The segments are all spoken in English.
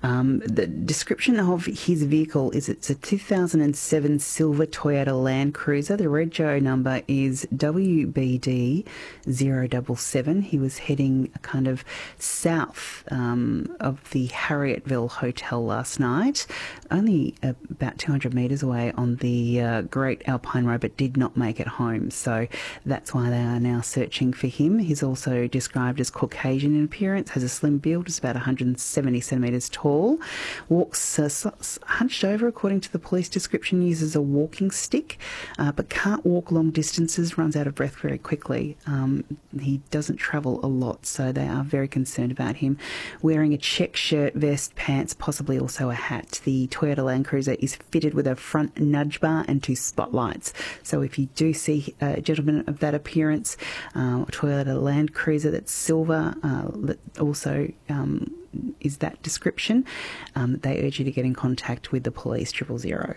The description of his vehicle is it's a 2007 silver Toyota Land Cruiser. The rego number is WBD 077. He was heading kind of south of the Harrietville Hotel last night, only about 200 metres away on the Great Alpine Road, but did not make it home. So that's why they are now searching for him. He's also described as Caucasian in appearance, has a slim build, is about 170 centimetres tall, walks hunched over according to the police description, uses a walking stick, but can't walk long distances, runs out of breath very quickly. He doesn't travel a lot, so they are very concerned about him. Wearing a check shirt, vest, pants, possibly also a hat. The Toyota Land Cruiser is fitted with a front nudge bar and 2 spotlights. So if you do see a gentleman of that appearance, Toyota Land Cruiser that's silver, that also is that description, they urge you to get in contact with the police, 000.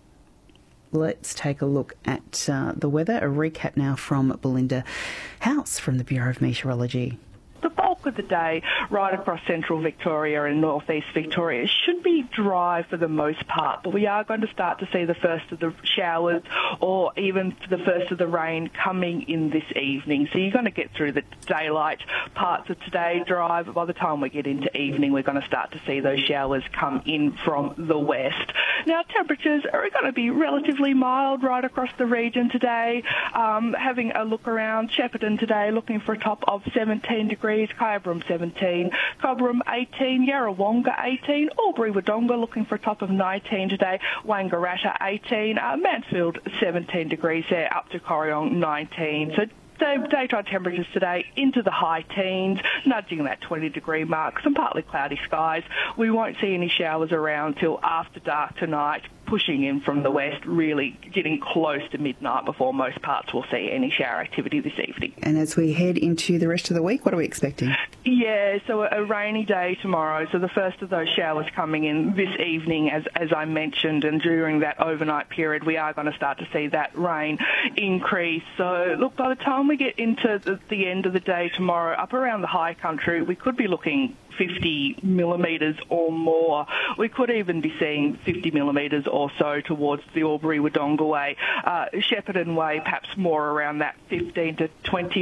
Let's take a look at the weather. A recap now from Belinda House from the Bureau of Meteorology. The bulk of the day right across central Victoria and northeast Victoria should be dry for the most part, but we are going to start to see the first of the showers or even the first of the rain coming in this evening. So you're going to get through the daylight parts of today dry, but by the time we get into evening, we're going to start to see those showers come in from the west. Now, temperatures are going to be relatively mild right across the region today. Having a look around Shepparton today, looking for a top of 17 degrees, Kyabram 17, Cobram 18, Yarrawonga 18, Albury-Wodonga looking for a top of 19 today, Wangaratta 18, Mansfield 17 degrees there, up to Corryong 19. So daytime temperatures today into the high teens, nudging that 20-degree mark, some partly cloudy skies. We won't see any showers around till after dark tonight, pushing in from the west, really getting close to midnight before most parts will see any shower activity this evening. And as we head into the rest of the week, what are we expecting? Yeah, so a rainy day tomorrow. So the first of those showers coming in this evening, as I mentioned, and during that overnight period, we are going to start to see that rain increase. So look, by the time we get into the end of the day tomorrow, up around the high country, we could be looking 50 millimetres or more. We could even be seeing 50 millimetres or so towards the Albury-Wodonga way. Shepparton way, perhaps more around that 15 to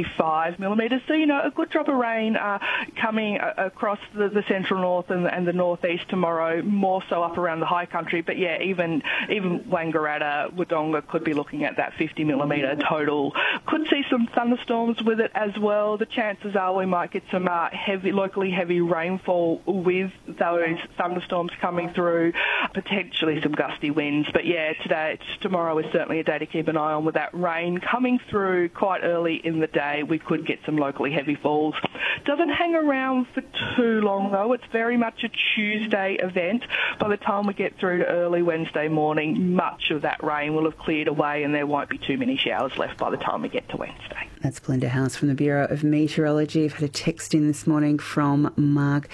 25 millimetres. So, a good drop of rain coming across the central north and the northeast tomorrow, more so up around the high country. But yeah, even Wangaratta, Wodonga could be looking at that 50 millimetre total. Could see some thunderstorms with it as well. The chances are we might get some locally heavy rainfall with those thunderstorms coming through, potentially some gusty winds. But yeah, tomorrow is certainly a day to keep an eye on with that rain coming through quite early in the day. We could get some locally heavy falls. Doesn't hang around for too long though. It's very much a Tuesday event. By the time we get through to early Wednesday morning, much of that rain will have cleared away and there won't be too many showers left by the time we get to Wednesday. That's Belinda House from the Bureau of Meteorology. I've had a text in this morning from Mark.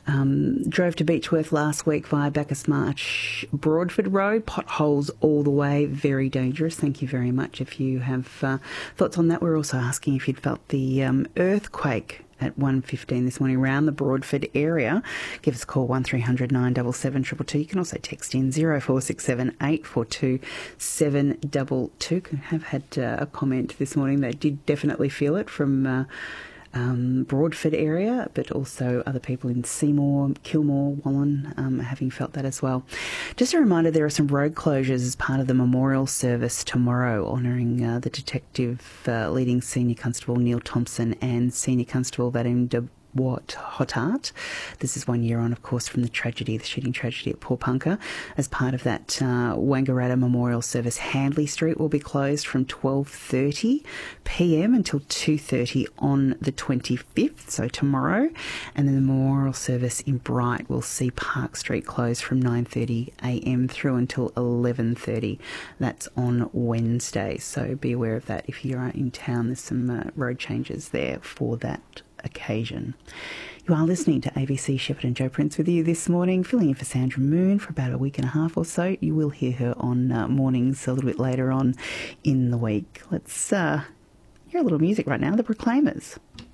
Drove to Beechworth last week via Bacchus Marsh Broadford Road. Potholes all the way, very dangerous. Thank you very much if you have thoughts on that. We're also asking if you'd felt the earthquake at 1:15 this morning around the Broadford area. Give us a call 1300 977 222. You can also text in 0467 842 722. Have had a comment this morning. They did definitely feel it from Broadford area, but also other people in Seymour, Kilmore, Wallen having felt that as well. Just a reminder, there are some road closures as part of the memorial service tomorrow, honouring the detective leading Senior Constable Neil Thompson and Senior Constable Vadim Hotart. This is 1 year on, of course, from the shooting tragedy at Pawnpukka. As part of that Wangaratta Memorial Service, Handley Street will be closed from 12:30 p.m. until 2:30 on the 25th, so tomorrow. And then the Memorial Service in Bright will see Park Street closed from 9:30 a.m. through until 11:30. That's on Wednesday, so be aware of that if you're in town. There's some road changes there for that occasion. You are listening to ABC Shepparton. Joe Prince with you this morning, filling in for Sandra Moon for about a week and a half or so. You will hear her on mornings a little bit later on in the week. Let's hear a little music right now, The Proclaimers.